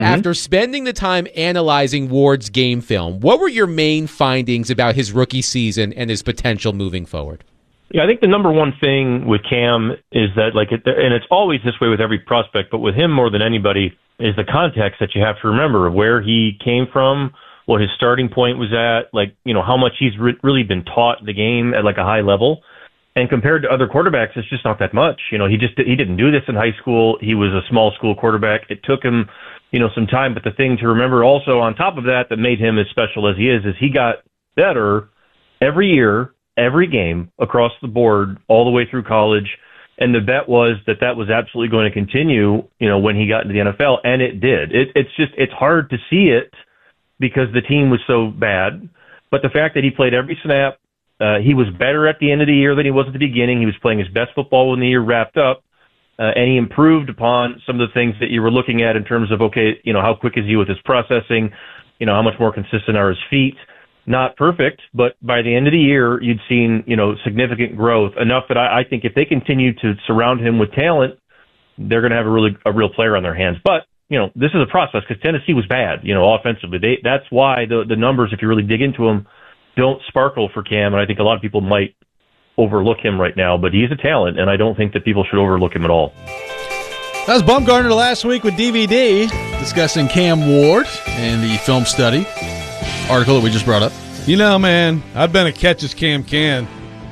After spending the time analyzing Ward's game film, what were your main findings about his rookie season and his potential moving forward? Yeah, I think the number one thing with Cam is that, and it's always this way with every prospect, but with him more than anybody, is the context that you have to remember of where he came from, what his starting point was at, how much he's really been taught the game at a high level. And compared to other quarterbacks, it's just not that much. He didn't do this in high school. He was a small school quarterback. It took him some time. But the thing to remember also on top of that made him as special as he is he got better every year, every game across the board, all the way through college. And the bet was that was absolutely going to continue, when he got into the NFL. And it did. It's hard to see it because the team was so bad. But the fact that he played every snap, he was better at the end of the year than he was at the beginning. He was playing his best football when the year wrapped up. And he improved upon some of the things that you were looking at in terms of, how quick is he with his processing? How much more consistent are his feet? Not perfect, but by the end of the year, you'd seen, significant growth, enough that I think if they continue to surround him with talent, they're going to have a real player on their hands. But, this is a process because Tennessee was bad, offensively. That's why the numbers, if you really dig into them, don't sparkle for Cam. And I think a lot of people might overlook him right now, but he's a talent, and I don't think that people should overlook him at all. That was Bumgarner last week with DVD discussing Cam Ward and the film study article that we just brought up. Man, I've been a catch as Cam can.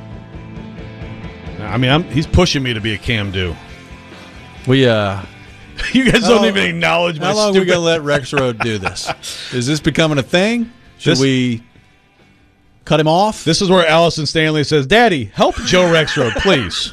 I mean, he's pushing me to be a Cam do. We you guys don't even acknowledge my How long are we going to let Rexroad do this? Is this becoming a thing? Should we cut him off? This is where Allison Stanley says, Daddy, help Joe Rexroad, please.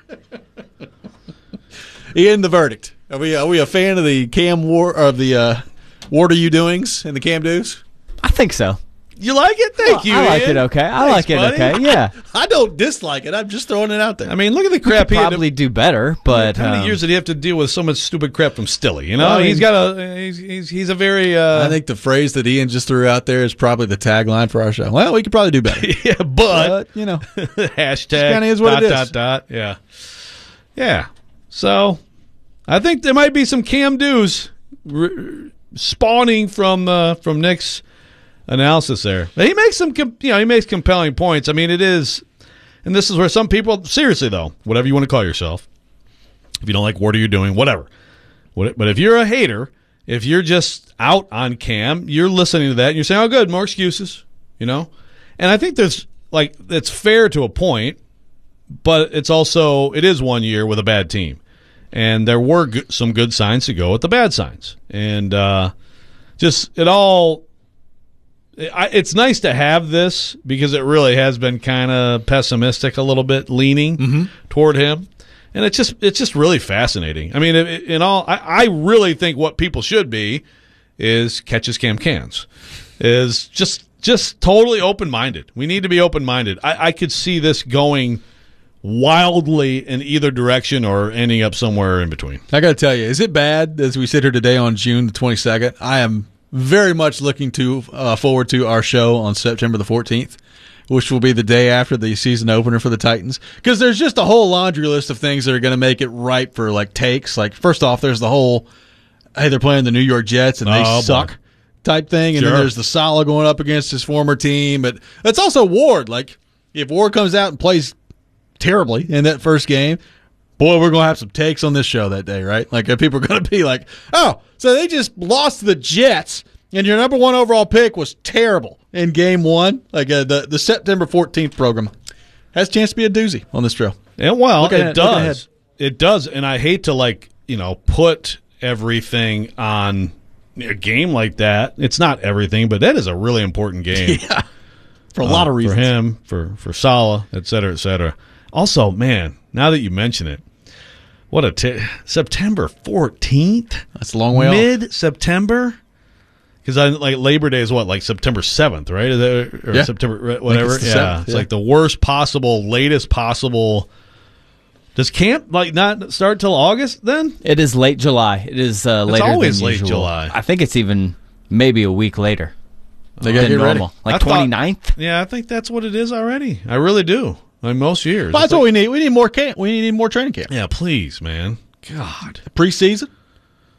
Ian, the verdict. Are we a fan of the Cam Ward, of the Ward are you doings and the Cam do's? I think so. You like it? Thank you, I like Ian. it okay. I Thanks, like it buddy. okay, yeah. I don't dislike it. I'm just throwing it out there. I mean, look at the We crap could probably do better, but how many years did he have to deal with so much stupid crap from Stilly? Well, I mean, he's a very. I think the phrase that Ian just threw out there is probably the tagline for our show. Well, we could probably do better. yeah, but hashtag kinda is what it is. Yeah, yeah. So I think there might be some Cam do's spawning from Nick's analysis there. But he makes he makes compelling points. I mean, it is, and this is where some people, seriously though, whatever you want to call yourself, if you don't like what are you doing, whatever. But if you're a hater, if you're just out on Cam, you're listening to that and you're saying, oh, good, more excuses, And I think there's it's fair to a point, but it is 1 year with a bad team. And there were some good signs to go with the bad signs. And it's nice to have this because it really has been kind of pessimistic a little bit, leaning toward him. And it's just really fascinating. I mean, I really think what people should be is catches Cam cans, is just totally open-minded. We need to be open-minded. I could see this going wildly in either direction or ending up somewhere in between. I got to tell you, is it bad as we sit here today on June the 22nd? I am very much looking forward to our show on September the 14th, which will be the day after the season opener for the Titans, because there's just a whole laundry list of things that are going to make it ripe for takes. First off, there's the whole, hey, they're playing the New York Jets and they suck type thing, and then there's the Saleh going up against his former team, but it's also Ward. If Ward comes out and plays terribly in that first game, boy, we're going to have some takes on this show that day, right? People are going to be like, oh, so they just lost to the Jets, and your number one overall pick was terrible in game one. The September 14th program has a chance to be a doozy on this trail. And it does. It does, and I hate to, put everything on a game like that. It's not everything, but that is a really important game. Yeah, for a lot of reasons. For him, for Saleh, et cetera, et cetera. Also, man, now that you mention it, what September 14th? That's a long way off. Mid-September? Because Labor Day is September 7th, right? Or September, whatever. It's 7th, it's the worst possible, latest possible. Does camp not start till August then? it is late July. It is later than always late usual. July. I think it's even maybe a week later. They got to than get ready. normal. 29th? Yeah, I think that's what it is already. I really do. Most years. Well, that's what we need. We need more camp. We need more training camp. Yeah, please, man. God. Preseason.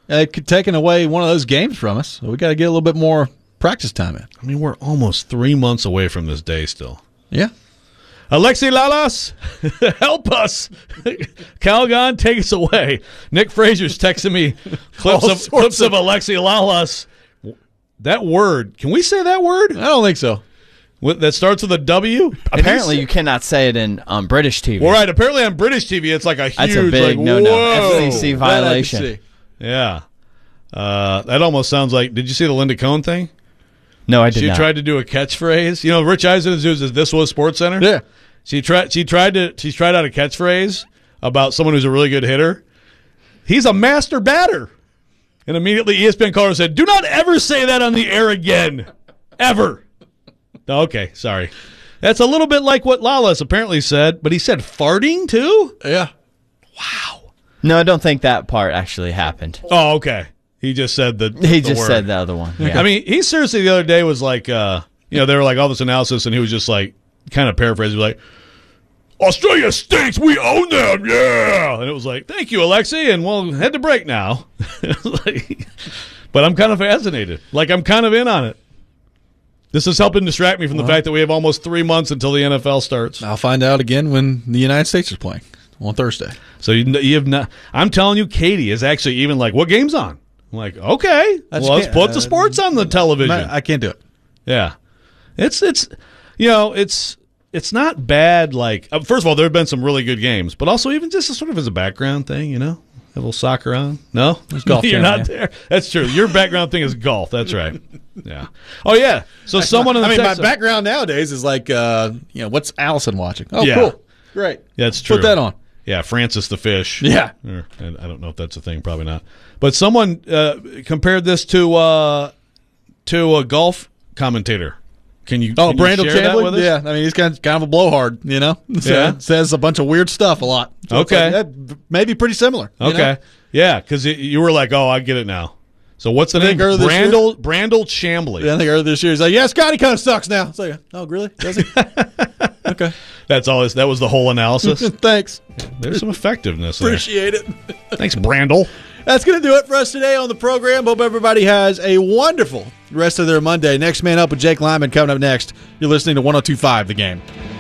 taking away one of those games from us. So we got to get a little bit more practice time in. I mean, we're almost 3 months away from this day still. Yeah. Alexi Lalas, help us. Calgon, take us away. Nick Frazier's texting me clips of Alexi Lalas. That word, can we say that word? I don't think so. That starts with a W? Apparently, you cannot say it on British TV. Well, right. Apparently, on British TV, it's like a huge, That's a big like, no-no. whoa. FCC violation. Yeah. That almost sounds like, did you see the Linda Cohn thing? No, I did not. She tried to do a catchphrase. You know, Rich Eisen is This Was Sports Center? Yeah. She tried out a catchphrase about someone who's a really good hitter. He's a master batter. And immediately ESPN caller said, do not ever say that on the air again. Ever. Okay, sorry. That's a little bit like what Lalas apparently said, but he said farting too? Yeah. Wow. No, I don't think that part actually happened. Oh, okay. He just said the word. Said the other one. Yeah. I mean, he seriously the other day was like, they were like all this analysis, and he was just like, kind of paraphrasing, like, Australia stinks, we own them, yeah. And it was like, thank you, Alexi, and we'll head to break now. But I'm kind of fascinated. Like, I'm kind of in on it. This is helping distract me from the fact that we have almost 3 months until the NFL starts. I'll find out again when the United States is playing on Thursday. So you have not. I'm telling you, Katie is actually even like, what game's on? I'm like, okay, let's put the sports on the television. I can't do it. Yeah, it's not bad. Like, first of all, there have been some really good games, but also even just sort of as a background thing, you know, a little soccer on. No, golf. You're not there. That's true. Your background thing is golf. That's right. Yeah. Oh yeah. So someone. My background nowadays is like, what's Allison watching? Oh, yeah. Cool. Great. Yeah, that's true. Put that on. Yeah, Francis the Fish. Yeah. And I don't know if that's a thing. Probably not. But someone compared this to a golf commentator. Can you Brandel share that with Chambly? us? Yeah, I mean, he's kind of a blowhard, you know? Yeah. Says a bunch of weird stuff a lot. So okay. It's like, that may be pretty similar. Okay. You know? Yeah, because you were like, oh, I get it now. So what's the name? Brandel Chambly. Yeah, I think earlier this year he's like, yeah, Scotty kind of sucks now. It's like, oh, really? Does he? Okay. That's all. That was the whole analysis. Thanks. There's some effectiveness there. Appreciate it. Thanks, Brandel. That's going to do it for us today on the program. Hope everybody has a wonderful rest of their Monday. Next Man Up with Jake Lyman coming up next. You're listening to 102.5 The Game.